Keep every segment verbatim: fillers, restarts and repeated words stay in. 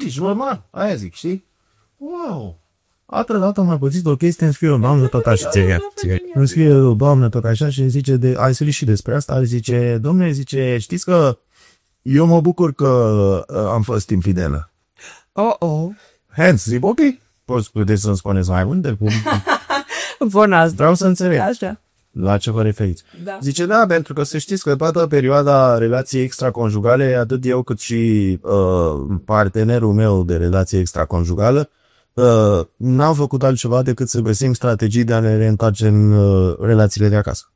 zici, normal, aia zic, știi? Wow! Altă dată am mai pățit o chestie, îmi scrie o doamnă tot așa, îmi scrie o doamnă tot așa și îmi zice, de, ai scris și despre asta, îmi zice, domnule, zice, știți că eu mă bucur că uh, am fost infidelă. Oh, oh. Hence, zic, ok, poți puteți să-mi spuneți mai multe? Cum... Bun, asta. Vreau să înțeleg. Așa. La ce vă referiți? Da. Zice, da, pentru că să știți că toată perioada relației extraconjugale, atât eu cât și uh, partenerul meu de relație extraconjugală, uh, n-am făcut altceva decât să găsim strategii de a ne reîntoarce în uh, relațiile de acasă.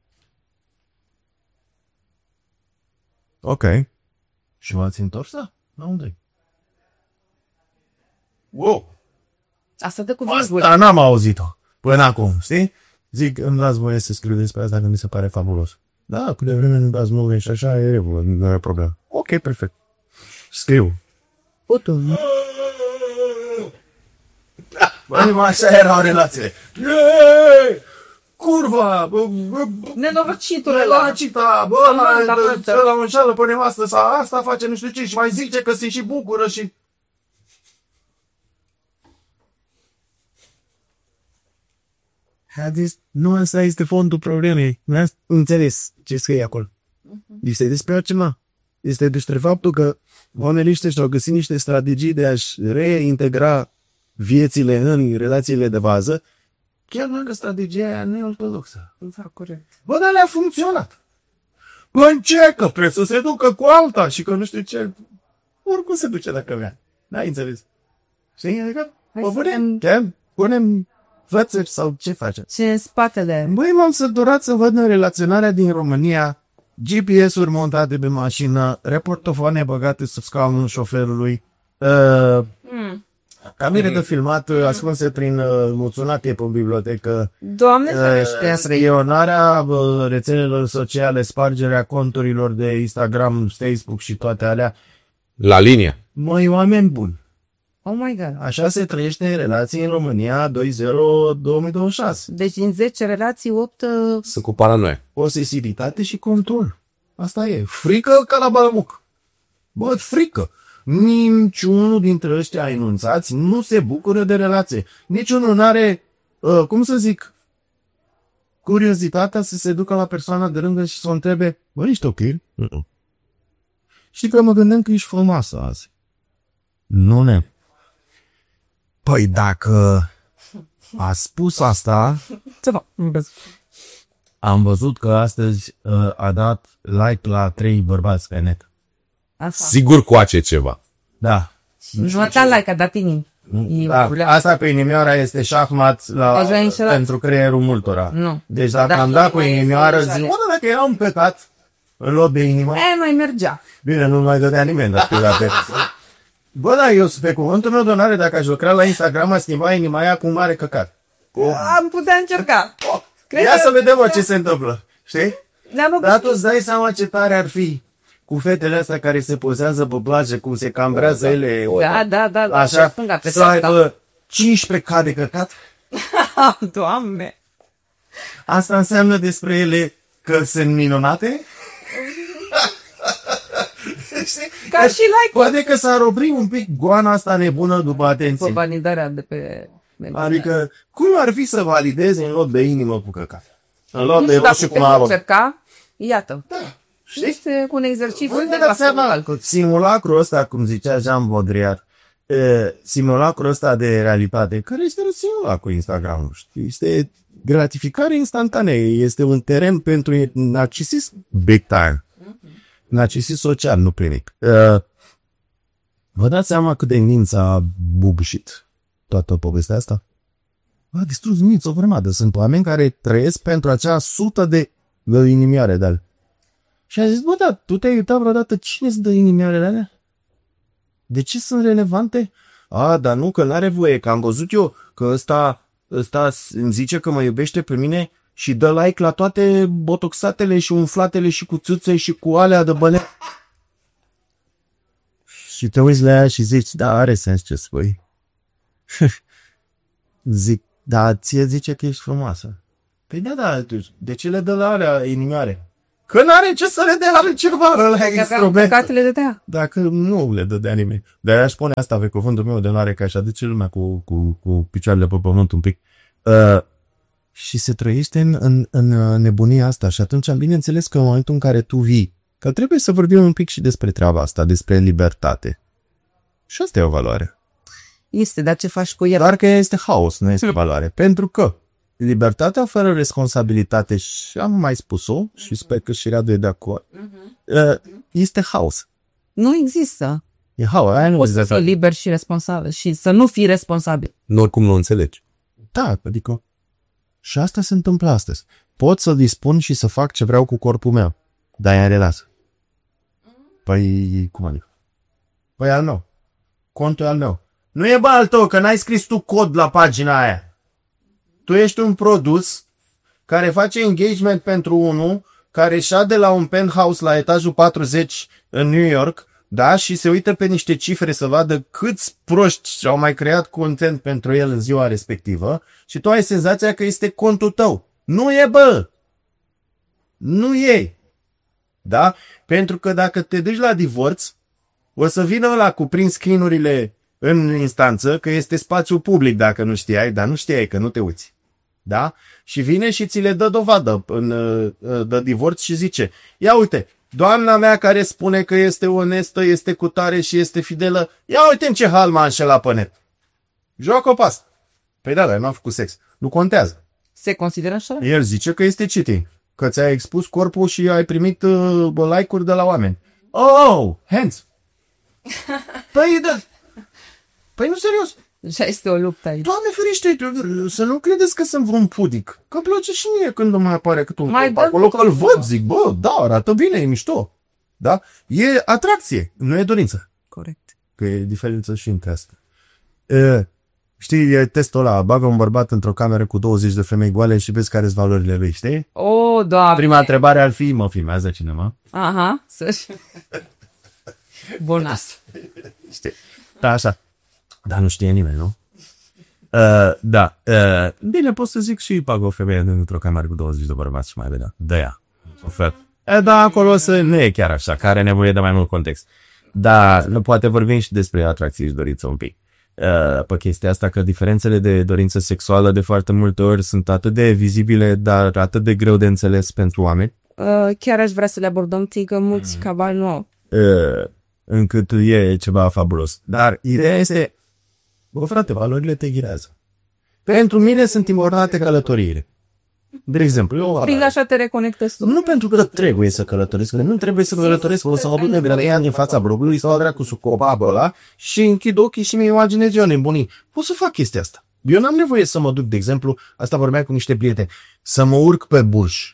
Ok. Și v-ați întors? Da? La unde? Wow! Asta dă cu virgulă. Asta n-am auzit-o până acum, știi? Zic, îmi dați voie să scriu despre asta, că mi se pare fabulos. Da, cu de vreme îmi dați nume și așa, e regulă, nu e problemă. Ok, perfect. Scriu. Uite. Băi, așa erau relațiile. Yeee! Curva! Nenorocitul ăla. Nenorocita! Bă, ăla o înșală pe nevastă sau asta face nu știu ce și mai zice că se și bucură și... Hadis, nu asta este fondul problemei. Nu ați înțeles ce scrie acolo. Este despre altceva. Este despre faptul că oamenii ăștia și-au găsit niște strategii de a-și reintegra viețile în relațiile de bază, chiar dacă strategia aia nu e ortodoxă. Da, corect. Bă, dar le-a funcționat. Bă, încercă, trebuie să se ducă cu alta și că nu știu ce... Oricum se duce dacă vrea. N-ai înțeles? Știi? Adică, bă, punem, chiar, punem vățări sau ce face? Ce în spatele? Băi, m-am săturat să văd în relaționarea din România G P S-uri montate pe mașină, reportofoane băgate sub scaunul șoferului, uh, Mm. camere de filmat uh, ascunse prin uh, muțunate pe bibliotecă, Doamne ferește. uh, spionarea uh, rețelelor sociale, spargerea conturilor de Instagram, Facebook și toate alea. La linie. Măi, oameni buni, Oh my God. așa se trăiește în relații în România doi zero două mii douăzeci și șase. Deci din zece relații, opt... Uh... Sunt cu paranoia. Posesivitate și control. Asta e. Frică ca la balmuc. Bă, frică. Niciunul dintre ăștia enunțați nu se bucură de relație. Niciunul nu are, uh, cum să zic, curiozitatea să se ducă la persoana de lângă și să o întrebe, bă, ești ok? Uh-uh. Știi că mă gândeam că ești frumoasă azi. Nu ne. Păi dacă a spus asta, Ce fac? am văzut că astăzi uh, a dat like la trei bărbați pe net. Asta. Sigur coace ceva. Da. Nu a dat like, a dat inim. Da. Asta pe inimioara este șahmat la, Ați înșelat. pentru creierul multora. Nu. Deci dacă Dar am dat nu cu mai inimioară, este zic, mișcare. bă, dacă era un păcat în loc de inimă, E, mai mergea. bine, nu mai dădea nimeni de la pe. Bă, da, eu pe cuvântul meu de onoare, dacă aș lucra la Instagram, aș schimba inima aia cu un mare căcat. Am putea încerca. Cred Ia că- să vedem mă, ce se întâmplă. Știi? Ne-am Dar tu îți dai seama ce tare ar fi cu fetele astea care se pozează pe plajă, cum se cambrează ele. Da, da, da, da. Așa, pe stânga, pe să aibă dreapta. cincisprezece K de căcat. Doamne. Asta înseamnă despre ele că sunt minunate? Știi? Ca și like. Poate că s-ar opri un pic goana asta nebună după atenție. Pe validarea de pe... Adică, cum ar fi să validezi în loc de inimă cu căcat? În loc Nu de știu dacă roșu cu putem marron. încerca. Iată. Da. Știi? Este cu un exercițiu. Voi de vă dați seama calcul. că simulacrul ăsta, cum zicea Jean Baudrillard, e, simulacrul ăsta de realitate, care este un simulacru Instagram, știi? Este gratificare instantanee, este un teren pentru narcisism big time. Narcisism social, nu clinic. E, vă dați seama cât de mință a bubușit toată povestea asta? A distrus minți o grămadă. Sunt oameni care trăiesc pentru acea sută de, de inimioare de-ale. Și a zis, bă, da, tu te-ai uitat vreodată cine îți dă inimioarele alea? De ce sunt relevante? A, dar nu, că n-are voie, că am văzut eu că ăsta, ăsta îmi zice că mă iubește pe mine și dă like la toate botoxatele și umflatele și cu țâțe și cu alea de băle. Și te uiți la ea și zici, da, are sens ce spui. Zic, da, ție zice că ești frumoasă. Păi da, da, de ce le dă la alea inimioare? Că n-are ce să le dea altceva ăla instrument. Căcatele de dea. Dacă nu le dădea nimeni. Dar aș spune asta pe cuvântul meu de onoare, că așa duce lumea cu, cu, cu picioarele pe pământ un pic. Uh, și se trăiește în, în, în nebunia asta. Și atunci, bineînțeles că în momentul în care tu vii, că trebuie să vorbim un pic și despre treaba asta, despre libertate. Și asta e o valoare. Este, dar ce faci cu el? Doar că este haos, nu este valoare. Pentru că libertatea fără responsabilitate, și am mai spus-o, și sper că și Radu e de acord, uh, este haos. Nu există. E haos. Aia nu Poți să există. fii liber și responsabil și să nu fii responsabil. Nu oricum nu înțelegi. Da, adică și asta se întâmplă astăzi. Pot să dispun și să fac ce vreau cu corpul meu, dar e în relație. Păi, cum adică? Păi al meu. Contul e al meu. Nu e bă al tău, că n-ai scris tu cod la pagina aia. Tu ești un produs care face engagement pentru unul care șade la un penthouse la etajul patruzeci în New York, da, și se uită pe niște cifre să vadă câți proști au mai creat content pentru el în ziua respectivă și tu ai senzația că este contul tău. Nu e, bă! Nu e! Da? Pentru că dacă te duci la divorț, o să vină ăla cu prins screen-urile în instanță, că este spațiu public dacă nu știai, dar nu știai că nu te uiți. Da? Și vine și ți le dă dovadă în de divorț și zice, ia uite, doamna mea care spune că este onestă, este cutare și este fidelă, ia uite în ce hal m-a înșelat pe net. Joacă-o pe asta. Păi da, dar nu a făcut sex. Nu contează. Se consideră așa? El zice că este cheating. Că ți-ai expus corpul și ai primit uh, like-uri de la oameni. Oh, hands! Păi da. Păi nu serios. Așa este o luptă aici. Doamne ferește, să nu credeți că sunt vreun pudic. Că îmi place și mie când îmi mai apare cât un Mai corp dă acolo, că îl câte văd, zic, bă, da, arată bine, e mișto. Da? E atracție, nu e dorință. Corect. Că e diferență și între asta. E, știi, e testul ăla, bagă un bărbat într-o cameră cu douăzeci de femei goale și vezi care-s valorile lui, știi? O, Doamne. Prima întrebare ar fi, mă filmează cineva? Aha, să-și... Bun asta. Știi? Da, așa. Dar nu știe nimeni, nu? Uh, da. Uh, bine, pot să zic și bag o femeie într-o cameră cu douăzeci de bărbați și mai vedea. Dă-ea. Ofer. E, da, acolo să nu e chiar așa, că are nevoie de mai mult context. Dar nu poate vorbim și despre atracție și dorință un pic. Uh, pe chestia asta, că diferențele de dorință sexuală de foarte multe ori sunt atât de vizibile, dar atât de greu de înțeles pentru oameni. Uh, chiar aș vrea să le abordăm, că mulți cabali nu au. Uh, încât e ceva fabulos. Dar ideea este, bă, frate, valorile te ghirează. Pentru mine sunt importante călătoriile. De exemplu, eu... Prin așa te reconectezi tu. Nu pentru că trebuie să călătoresc, că nu trebuie să călătoresc, o să mă pun de din fața blogului sau dracu cu copabă ăla și închid ochii și mi imaginez eu nebunii. Pot să fac chestia asta. Eu n-am nevoie să mă duc, de exemplu, asta vorbeam cu niște prieteni, să mă urc pe Burj,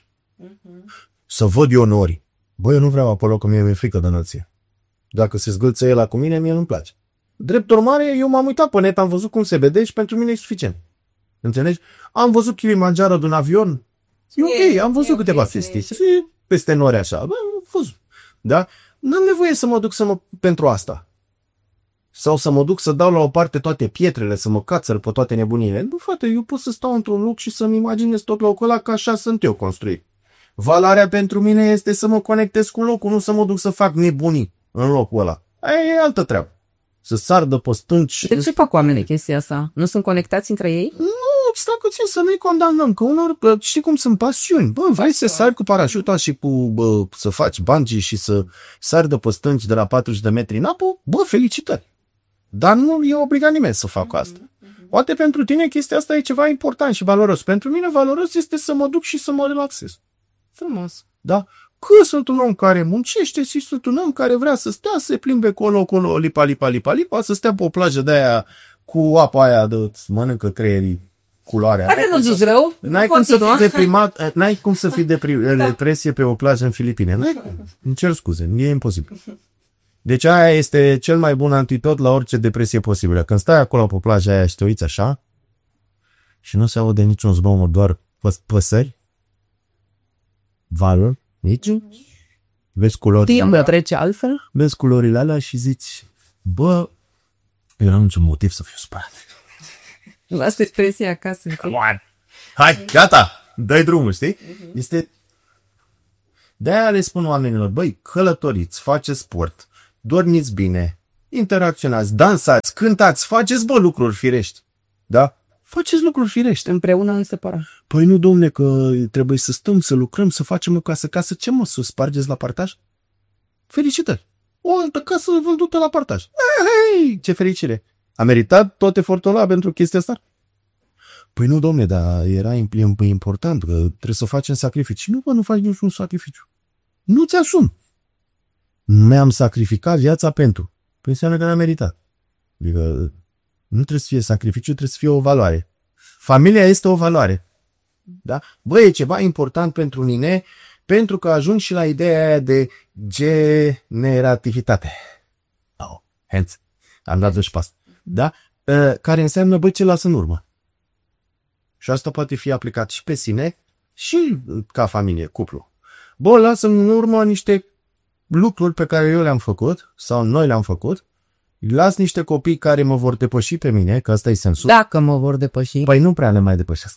să văd eu nori. Bă, eu nu vreau acolo, că mie mi-e frică de înălțime. Dacă se zgâlță el cu mine, mie nu-mi place. Drept urmare, eu m-am uitat pe net, am văzut cum se vede și pentru mine e suficient. Înțelegi? Am văzut Kilimanjaro din avion. E ok, am văzut câteva festiți. Peste nori așa. Bă, am văzut. Da? N-am nevoie să mă duc să mă... pentru asta. Sau să mă duc să dau la o parte toate pietrele, să mă cațăr pe toate nebunile. Nu, frate, eu pot să stau într-un loc și să-mi imaginez tot locul ăla, că așa sunt eu construit. Valoarea pentru mine este să mă conectez cu locul, nu să mă duc să fac nebunii în locul ăla. Aia e altă treabă. Să sar de pe stânci. De ce fac oamenii chestia asta? Nu sunt conectați între ei? Nu, stai puțin să nu-i condamnăm, că unor, bă, știi cum sunt pasiuni. Bă, vrei să sari cu parașuta și cu, bă, să faci bungee și să sari de pe stânci de la patruzeci de metri în apă, bă, felicitări. Dar nu e obligat nimeni să facă asta. Poate pentru tine chestia asta e ceva important și valoros. Pentru mine valoros este să mă duc și să mă relaxez. Frumos. Da? Că sunt un om care muncește și sunt un om care vrea să stea, să se plimbe colo-colo, lipa, lipa, lipa, lipa, să stea pe o plajă de aia cu apa aia de mănâncă creierii, culoarea. Are nu zici rău? N-ai cum să fii deprimat, n-ai cum să fii depri- depresie pe o plajă în Filipine. N-ai cum. Îmi cer scuze, e imposibil. Deci aia este cel mai bun antidot la orice depresie posibilă. Când stai acolo pe plaja aia și te uiți așa și nu se aude niciun zgomot, doar păs- păsări, valuri, nici, vezi culorile Timpul trece altfel? vezi culorile alea și zici, bă, eu n-am niciun motiv să fiu spărat. Lasă expresia acasă. Come on. Hai, gata, dai drumul, știi? Este... De-aia le spun oamenilor, băi, călătoriți, faceți sport, dormiți bine, interacționați, dansați, cântați, faceți, bă, lucruri firești. Da? Faceți lucruri firești. Împreună în separat. Păi nu, domne, că trebuie să stăm, să lucrăm, să facem o casă. Casă ce, mă, să o spargeți la partaj? Felicitări! O altă casă vândută la partaj. Hei, ce fericire! A meritat tot efortul ăla pentru chestia asta? Păi nu, domne, dar era important, că trebuie să facem sacrificii. Nu, bă, nu faci niciun sacrificiu. Nu ți-asum. Mi-am sacrificat viața pentru. Păi înseamnă că n-am meritat. Adică nu trebuie să fie sacrificiu, trebuie să fie o valoare. Familia este o valoare. Da? Bă, e ceva important pentru mine, pentru că ajung și la ideea aia de generativitate. Oh, hence. Am dat și pas. Da? Uh, care înseamnă, bă, ce lasă în urmă. Și asta poate fi aplicat și pe sine și ca familie, cuplu. Bă, lasă în urmă niște lucruri pe care eu le-am făcut sau noi le-am făcut. Las niște copii care mă vor depăși pe mine, că asta e sensul. Dacă mă vor depăși. Păi nu prea le mai depășesc.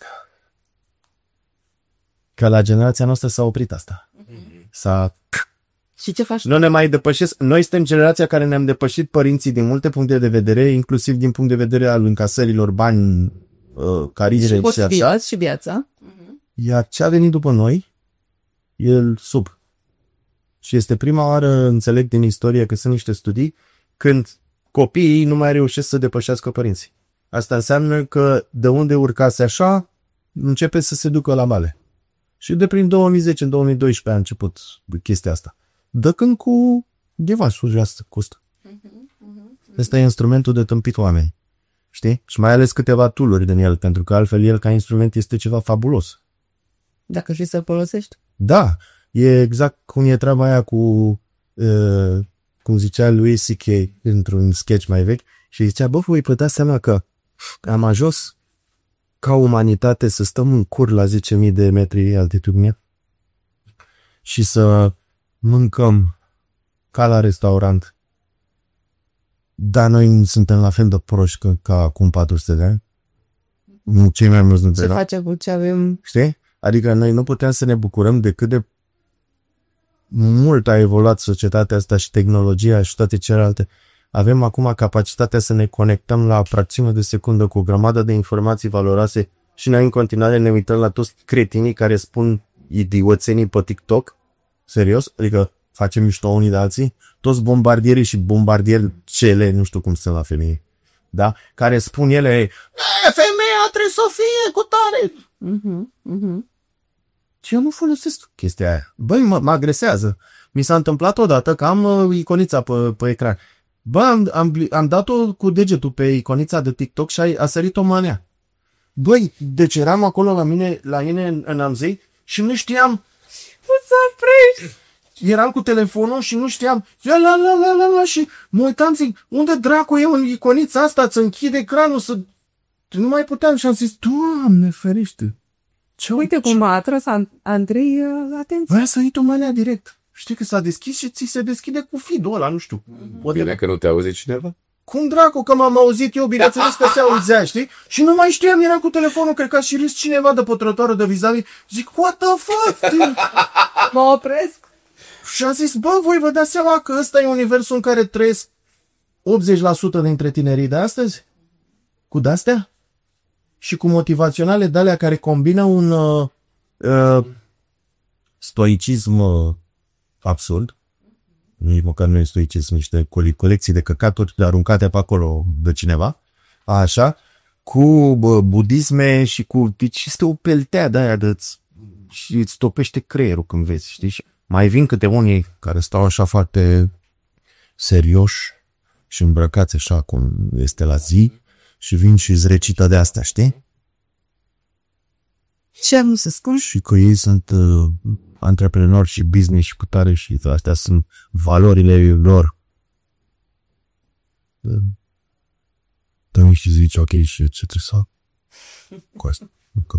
Că la generația noastră s-a oprit asta. S-a... Și ce faci? Nu ne mai depășesc. Noi suntem generația care ne-am depășit părinții din multe puncte de vedere, inclusiv din punct de vedere al încasărilor bani, uh, carierei și așa. Și viața. Iar ce a venit după noi, el sub. Și este prima oară, înțeleg din istorie, că sunt niște studii, când copiii nu mai reușesc să depășească părinții. Asta înseamnă că de unde urcase așa, începe să se ducă la male. Și de prin două mii zece, în două mii doisprezece a început chestia asta. Dă când cu devasul asta costă. Ăsta e instrumentul de tâmpit oameni. Știi? Și mai ales câteva tool-uri din el, pentru că altfel el ca instrument este ceva fabulos. Dacă știi să-l folosești. Da, e exact cum e treaba aia cu, uh, cum zicea lui C K într-un sketch mai vechi, și zicea, bă, voi putea seama că am ajuns ca umanitate să stăm în cur la zece mii de metri altitudine și să mâncăm ca la restaurant. Dar noi suntem la fel de proști ca, ca acum patru sute de ani. Cei mai mulți dintre Ce noi. face cu ce avem? Știi? Adică noi nu putem să ne bucurăm de cât de mult a evoluat societatea asta și tehnologia și toate celelalte. Avem acum capacitatea să ne conectăm la fracțiune de secundă cu o grămadă de informații valoroase și noi în continuare ne uităm la toți cretinii care spun idioțenii pe TikTok. Serios? Adică facem mișto unii de alții? Toți bombardierii și bombardieri cele, nu știu cum sunt la femei. Da? Care spun ele, e, femeia trebuie să fie cu tare. Uh-huh, uh-huh. Și eu nu folosesc chestia aia. Băi, mă, mă agresează. Mi s-a întâmplat odată că am uh, iconița pe, pe ecran. Bă, am, am, am dat-o cu degetul pe iconița de TikTok și a, a sărit o manea. Băi, deci eram acolo la mine, la mine în, în Amzei și nu știam. Nu să oprești! Eram cu telefonul și nu știam. La, la, la, la, la, la, și mă uitam, zic, unde dracu e în iconița asta? Îți închid ecranul să... Nu mai puteam și am zis, Doamne ferește. Ce Uite cum m-a atras Andrei uh, atenție. Băi, a sărit o manea direct. Știi că s-a deschis și ți se deschide cu feed-ul ăla, nu știu. Bine că nu te auzi cineva? Cum dracu că m-am auzit eu, bineînțeles că se auzea, știi? Și nu mai știam, eram cu telefonul, cred că a și râs cineva de pe trotuarul de vis-a-vis. Zic, what the fuck? Mă opresc. Și am zis, bă, voi vă dați seama că ăsta e universul în care trăiesc optzeci la sută dintre tinerii de astăzi? Cu de-astea? Și cu motivaționale de-alea care combină un uh, uh, stoicism uh, absurd. Nici măcar nu e stoicism, niște colecții de căcaturi aruncate pe acolo de cineva. Așa. Cu bă, budisme și cu... Deci este o peltea de aia de și îți topește creierul când vezi, știi? Și mai vin câte unii care stau așa foarte serioși și îmbrăcați așa cum este la zi și vin și îți recită de asta, știi? Ce nu se spun? Și că ei sunt uh, antreprenori și business și cu tare și astea sunt valorile lor. Dar mi și zici, ok, și ce trebuie să fac cu asta?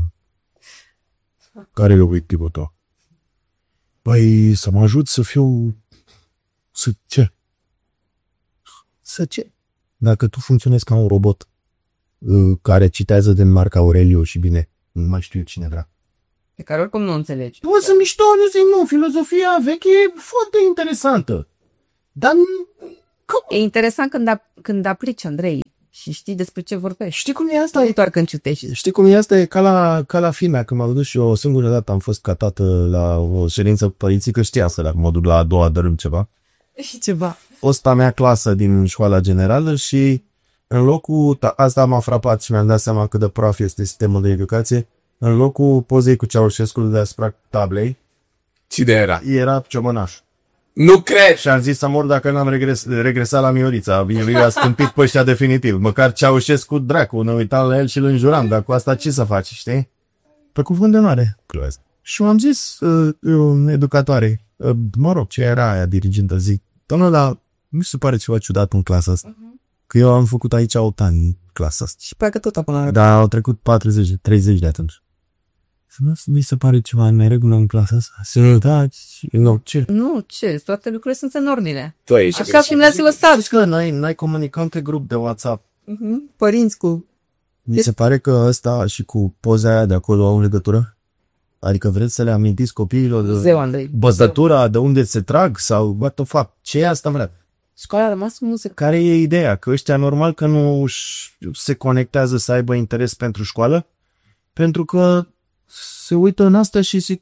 Care e obiectivul tău? Păi să mă ajut să fiu... Să ce? Să ce? Dacă tu funcționezi ca un robot uh, care citează din Marc Aureliu și bine, nu mai știu cine vrea. pe care oricum nu înțelegi. Bă, sunt mișto, nu zic nu, filozofia veche e foarte interesantă. Dar E interesant când, ap- când aplici, Andrei, și știi despre ce vorbești. știi cum e asta? Nu doar când ciutești. Știi cum e asta? E ca la, ca la filmea, când m-am dus și eu o singură dată am fost ca tată la o ședință cu părinții, că știa să dacă mă duc la a doua dărâm ceva. Și ceva. Fosta mea clasă din școala generală și în locul, asta m-a frapat și mi-am dat seama cât de praf este sistemul de educație, în locul pozei cu Ceaușescu deasupra tablei, Cine era? era Ciomănaș. Nu cred! Și am zis să mor dacă n-am regres, regresat la Miorița. El i-a stâmpit pe ăștia definitiv. Măcar Ceaușescu dracu, ne uitam la el și îl înjuram, dar cu asta ce să faci, știi? Pe cuvânt de onoare. Și am zis uh, uh, educatoare, uh, mă rog, ce era aia dirigintă, zic, doamnă, dar nu se pare ceva ciudat în clasa asta? Că eu am făcut aici opt ani în clasa asta. Și parcă tot acum. Dar au trecut patruzeci, treizeci de atunci. Să nu mi se pare ceva în regulă în clasa asta? Să nu, da, nu, ce? Nu, ce? Toate lucrurile sunt în ordine. Tu aici. Așa și mi-ați lăsat. Știți că n-ai, n-ai comunicat pe grup de WhatsApp. Uh-huh. Părinți cu... Mi se pare că ăsta și cu poza aia de acolo au legătură? Adică vreți să le amintiți copiilor de Zeu, Andrei. băzătura, de unde se trag sau what the fuck? Ce e asta, vrea? Școala a rămas nu se... Care e ideea? Că ăștia normal că nu se conectează să aibă interes pentru școală? Pentru că se uită în asta și zic,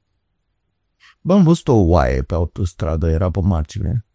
bă, am văzut o oaie pe autostradă, era pe margine.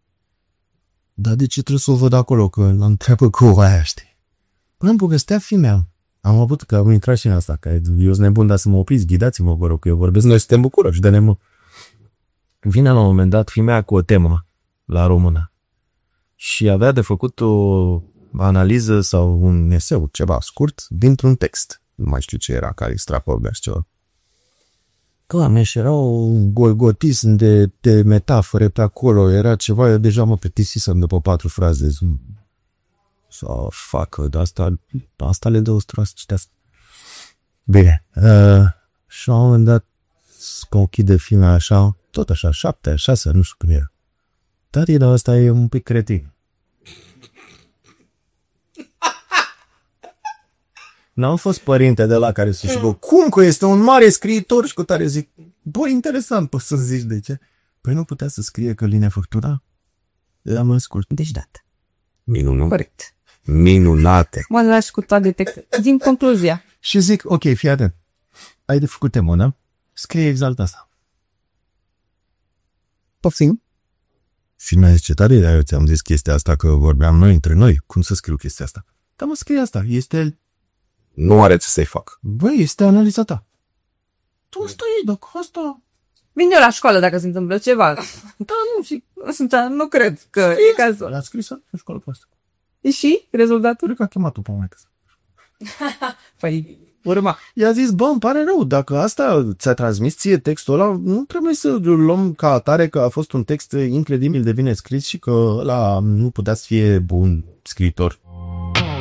Dar de ce trebuie să o văd acolo, că l-am întreabă cu oaia, știi? Până că stea fimea. Am avut, că am intrat și în asta, că eu sunt nebun, dar să mă opriți, ghidați-mă, vă rog, că eu vorbesc, noi suntem București, de nemă. Vine la un moment dat fimea cu o temă la română și avea de făcut o analiză sau un eseu, ceva scurt, dintr-un text. Nu mai știu ce era, care extraporbea și ceva. Doamne, și era un golgotism de, de metafore pe acolo, era ceva, eu deja mă plictisisem după patru fraze. Sau, fac, de asta, asta le dă o stroasă, citească. Bine, uh, și la un moment dat, că închide filmul așa, tot așa, șapte, șase, nu știu cum era. Tati, dar ăsta e un pic cretin. N-am fost părinte de la care să zic, cum că este un mare scriitor și cu tare zic, bă, interesant, poți să zici de ce? Păi nu putea să scrie că linia factura? Am ascult. Deci dat. Minunat. Corect. Minunate. Mă lași cu toate textele. Din concluzia. Și zic, ok, fii atent. Ai de făcut temă, da? Scrie exact asta. Poftim? Și mi-a zis, ce tare, dar eu ți-am zis chestia asta, că vorbeam noi între noi. Cum să scriu chestia asta? Dar mă, scrie asta. Este, Nu are ce să-i fac. băi, este analiza ta. Tu asta e, dacă asta... Vin eu la școală dacă se întâmplă ceva. Da, nu, și da, nu cred că e cazul. L-a scris în școală pe asta. Și rezultatul? Cred că a chemat-o pe maică. Păi, urma. I-a zis, bă, îmi pare rău, dacă asta ți-a transmis ție textul ăla, nu trebuie să luăm ca atare că a fost un text incredibil de bine scris și că ăla nu putea să fie bun scriitor.